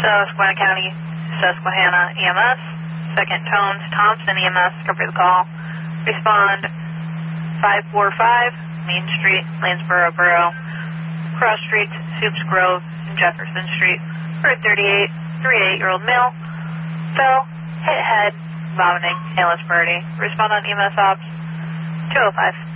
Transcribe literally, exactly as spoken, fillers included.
Susquehanna County, Susquehanna E M S. Second Tones, Thompson E M S, copy the call. Respond five four five, Main Street, Lanesboro, Borough. Cross Streets, Soups Grove, and Jefferson Street. For a thirty-eight, thirty-eight-year-old male. Fell, hit head, vomiting, inhalant birdie. Respond on E M S ops two oh five.